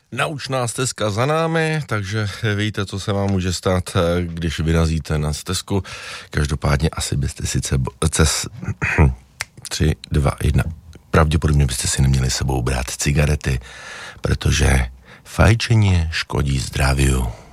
Naučná stezka za námi, takže víte, co se vám může stát, když vyrazíte na stezku. Každopádně asi byste sice 3, 2, 1. Pravděpodobně byste si neměli sebou brát cigarety, protože fajčení škodí zdraviu.